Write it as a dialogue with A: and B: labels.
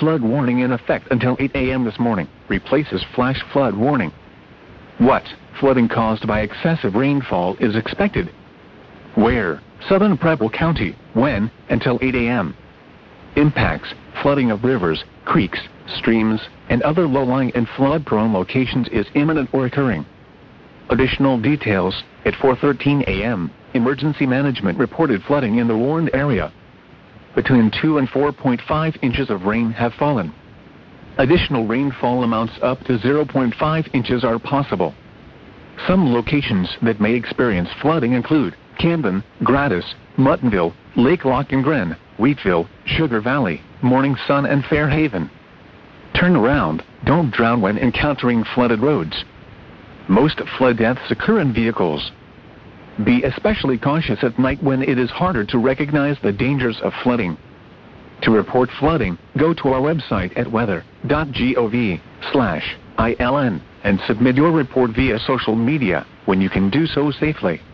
A: flood warning in effect until 8 a.m. this morning, replaces flash flood warning. What flooding caused by excessive rainfall is expected? Where? Southern Preble County. When? Until 8 a.m. Impacts: flooding of rivers, creeks, streams, and other low-lying and flood-prone locations is imminent or occurring. Additional details: at 4:13 a.m., emergency management reported flooding in the warned area. Between 2 and 4.5 inches of rain have fallen. Additional rainfall amounts up to 0.5 inches are possible. Some locations that may experience flooding include Camden, Gratis, Muttonville, Lake Lochengrin, Wheatville, Sugar Valley, Morning Sun, and Fairhaven. Turn around. Don't drown when encountering flooded roads. Most flood deaths occur in vehicles. Be especially cautious at night when it is harder to recognize the dangers of flooding. To report flooding, go to our website at weather.gov/ILN and submit your report via social media when you can do so safely.